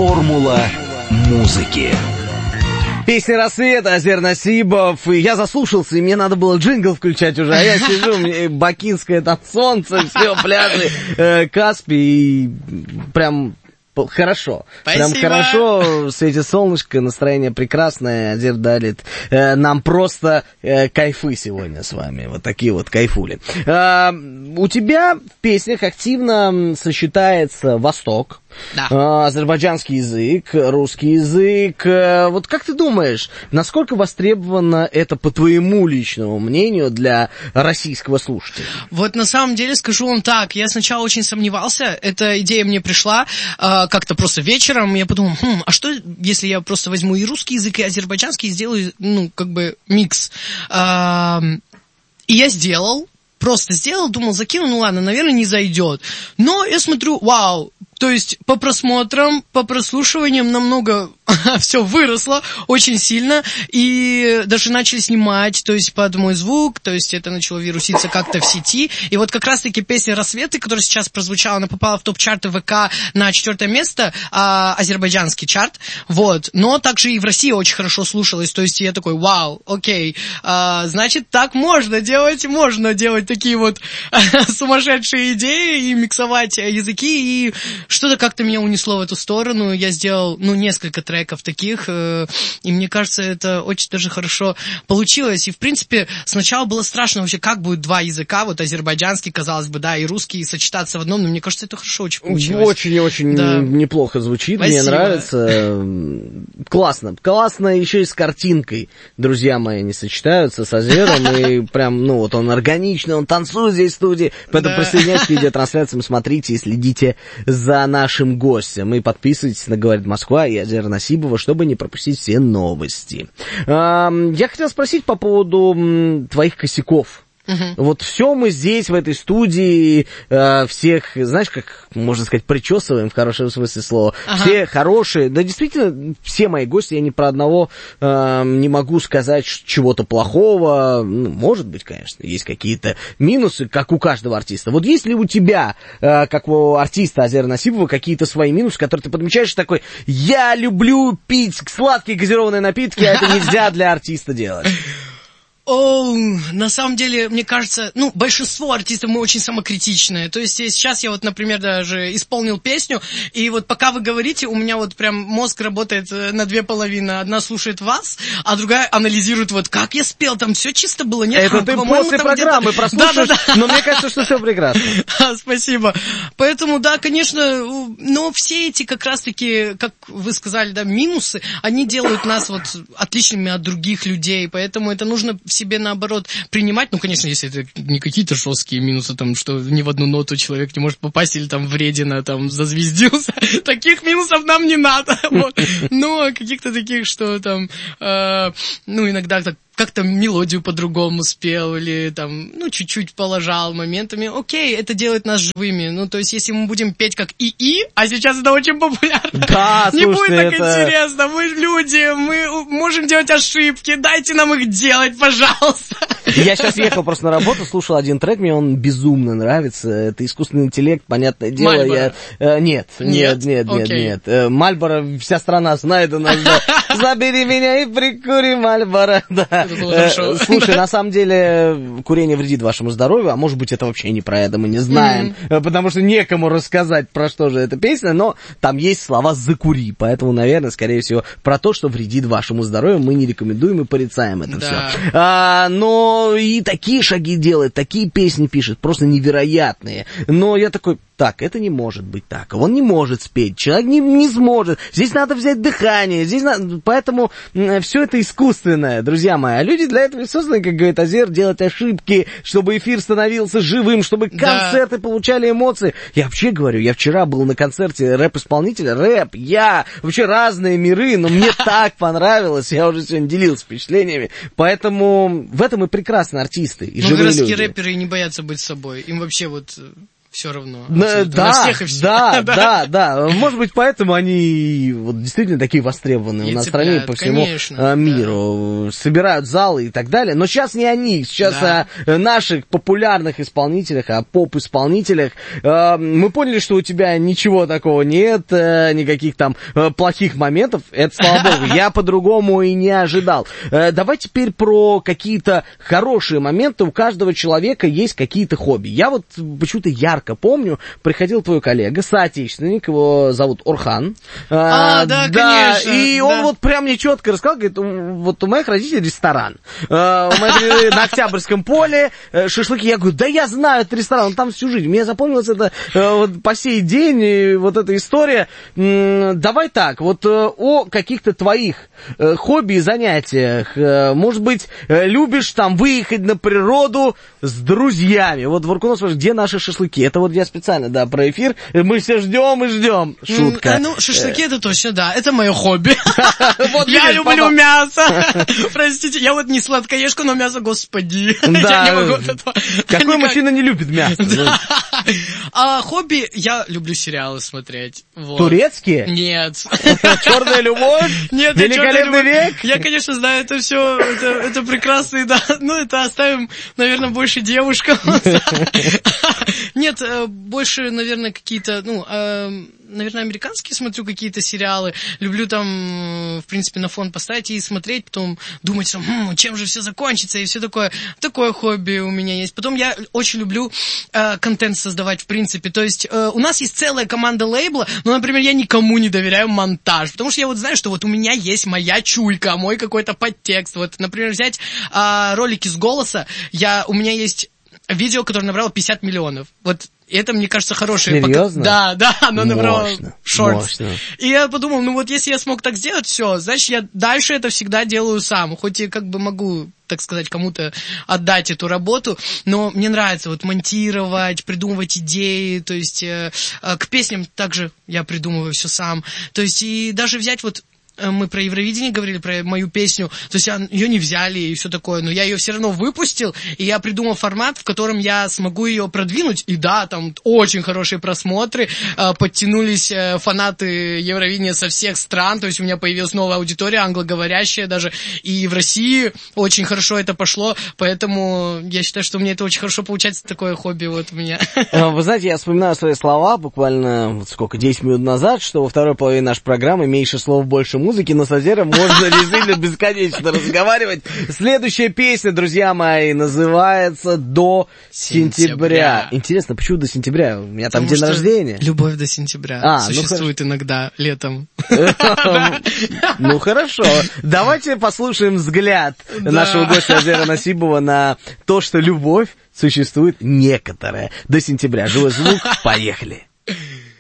Формула музыки. Песня «Рассвета», Азер Насибов. И я заслушался, и мне надо было джингл включать уже. А я сижу, мне бакинское там солнце, все, пляжи, Каспий, и прям... Хорошо. Спасибо. Прям хорошо, светит солнышко, настроение прекрасное, Азер дарит нам просто кайфы сегодня с вами, вот такие вот кайфули. У тебя в песнях активно сочетается Восток, да. Азербайджанский язык, русский язык. Вот как ты думаешь, насколько востребовано это, по твоему личному мнению, для российского слушателя? Вот на самом деле скажу вам так, я сначала очень сомневался, эта идея мне пришла как-то просто вечером, я подумал, а что, если я просто возьму и русский язык, и азербайджанский, и сделаю, микс. И я сделал, думал, закину, ладно, наверное, не зайдет. Но я смотрю, вау, то есть по просмотрам, по прослушиваниям намного все выросло очень сильно, и даже начали снимать, то есть под мой звук, то есть это начало вируситься как-то в сети, и вот как раз-таки песня «Рассветы», которая сейчас прозвучала, она попала в топ-чарты ВК на 4-е место, азербайджанский чарт, вот, но также и в России очень хорошо слушалась, то есть я такой, вау, окей, значит, так можно делать такие вот сумасшедшие идеи и миксовать языки, и что-то как-то меня унесло в эту сторону, я сделал, несколько треков таких, и мне кажется, это очень даже хорошо получилось, и в принципе сначала было страшно вообще, как будет два языка, вот азербайджанский, казалось бы, да, и русский сочетаться в одном, но мне кажется, это хорошо очень получилось. Очень-очень неплохо звучит, Спасибо. Мне нравится, классно еще и с картинкой, друзья мои, не сочетаются с Азером, и прям, он органичный, он танцует здесь в студии, поэтому присоединяйтесь к видеотрансляциям, смотрите и следите за нашим гостем, и подписывайтесь на «Говорит Москва» и Азер Насибова, чтобы не пропустить все новости. Я хотел спросить по поводу твоих косяков. Вот все мы здесь, в этой студии, всех, знаешь, как можно сказать, причесываем, в хорошем смысле слова. Все хорошие, да действительно, все мои гости, я ни про одного не могу сказать чего-то плохого. Может быть, конечно, есть какие-то минусы, как у каждого артиста. Вот есть ли у тебя, как у артиста Азера Насибова, какие-то свои минусы, которые ты подмечаешь, такой, я люблю пить сладкие газированные напитки, а это нельзя для артиста делать? На самом деле, мне кажется, большинство артистов мы очень самокритичные. То есть сейчас я вот, например, даже исполнил песню, и вот пока вы говорите, у меня вот прям мозг работает на две половины. Одна слушает вас, а другая анализирует, вот как я спел, там все чисто было, нет? Это ты после программы прослушаешь, но мне кажется, что все прекрасно. Спасибо. Поэтому, да, конечно, но все эти как раз-таки, как вы сказали, да, минусы, они делают нас вот отличными от других людей, поэтому это нужно себе, наоборот, принимать, конечно, если это не какие-то жесткие минусы, там, что ни в одну ноту человек не может попасть, или там вредина, там, зазвездился, таких минусов нам не надо, вот. Но каких-то таких, что там, иногда так, как-то мелодию по-другому спел, или там, чуть-чуть положал моментами. Окей, это делает нас живыми. То есть, если мы будем петь как ИИ, а сейчас это очень популярно, да, не будет так интересно. Мы люди, мы можем делать ошибки, дайте нам их делать, пожалуйста. Я сейчас ехал просто на работу, слушал один трек, мне он безумно нравится. Это искусственный интеллект, понятное дело. Мальборо? Нет. Мальборо вся страна знает у нас. Забери меня и прикури Мальборо. Да. Слушай, на самом деле, курение вредит вашему здоровью, а может быть, это вообще не про это, мы не знаем, потому что некому рассказать, про что же эта песня, но там есть слова «закури», поэтому, наверное, скорее всего, про то, что вредит вашему здоровью, мы не рекомендуем и порицаем это все. Но и такие шаги делает, такие песни пишет, просто невероятные. Но я такой, так, это не может быть так, он не может спеть, человек не сможет, здесь надо взять дыхание, поэтому все это искусственное, друзья мои. А люди для этого созданы, как говорит Азер, делать ошибки, чтобы эфир становился живым, чтобы концерты получали эмоции. Я вообще говорю, я вчера был на концерте рэп-исполнителя, вообще разные миры, но мне так понравилось, я уже сегодня делился впечатлениями, поэтому в этом и прекрасны артисты, и живые люди. Городские рэперы не боятся быть собой, им вообще вот... все равно. Да, на всех и все. Да. Может быть, поэтому они вот действительно такие востребованные у нас в стране по всему миру. Да. Собирают залы и так далее. Но сейчас не они. Сейчас о наших популярных исполнителях, о поп-исполнителях. Мы поняли, что у тебя ничего такого нет, никаких там плохих моментов. Это, слава богу, я по-другому и не ожидал. Давай теперь про какие-то хорошие моменты. У каждого человека есть какие-то хобби. Я вот почему-то ярко помню, приходил твой коллега, соотечественник, его зовут Орхан. Да, конечно. И он вот прям мне четко рассказал, говорит, вот у моих родителей ресторан. У моих родителей на Октябрьском поле шашлыки. Я говорю, да я знаю этот ресторан, он там всю жизнь. Мне запомнилось это вот по сей день, и вот эта история. Давай так, вот о каких-то твоих хобби и занятиях. Может быть, любишь там выехать на природу с друзьями. Вот Варкунов спрашивает, где наши шашлыки? Это вот я специально, про эфир. Мы все ждем и ждем. Шутка. Шашлыки это точно, да. Это мое хобби. Я люблю мясо. Простите, я вот не сладкоежка, но мясо, господи. Я не могу от этого. Какой мужчина не любит мясо? А хобби, я люблю сериалы смотреть. Турецкие? Нет. Черная любовь? Нет, Великолепный век? Я, конечно, знаю это все. Это прекрасно, да. Ну, это оставим, наверное, больше девушкам. Нет, больше, наверное, какие-то, наверное, американские смотрю какие-то сериалы. Люблю там, в принципе, на фон поставить и смотреть, потом думать, чем же все закончится и все такое. Такое хобби у меня есть. Потом я очень люблю контент создавать, в принципе. То есть у нас есть целая команда лейбла, но, например, я никому не доверяю монтаж, потому что я вот знаю, что вот у меня есть моя чуйка, мой какой-то подтекст. Вот, например, взять ролики с голоса, у меня есть видео, которое набрало 50 миллионов. Вот это, мне кажется, хорошее. Серьезно? Да, оно набрало шортс. Мощно. И я подумал, вот если я смог так сделать, все, значит, я дальше это всегда делаю сам. Хоть и как бы могу, так сказать, кому-то отдать эту работу, но мне нравится вот монтировать, придумывать идеи, то есть к песням также я придумываю все сам. То есть и даже взять вот мы про Евровидение говорили, про мою песню, то есть ее не взяли и все такое, но я ее все равно выпустил, и я придумал формат, в котором я смогу ее продвинуть, и да, там очень хорошие просмотры, подтянулись фанаты Евровидения со всех стран, то есть у меня появилась новая аудитория, англоговорящая даже, и в России очень хорошо это пошло, поэтому я считаю, что мне это очень хорошо получается, такое хобби вот у меня. Вы знаете, я вспоминаю свои слова буквально, 10 минут назад, что во второй половине нашей программы меньше слов, больше музыки, но с Азером можно действительно бесконечно разговаривать. Следующая песня, друзья мои, называется «До сентября». Интересно, почему до сентября? У меня там день рождения. Любовь до сентября существует иногда летом. Ну хорошо. Давайте послушаем взгляд нашего гостя Азера Насибова на то, что любовь существует некоторая. До сентября. Живой звук. Поехали.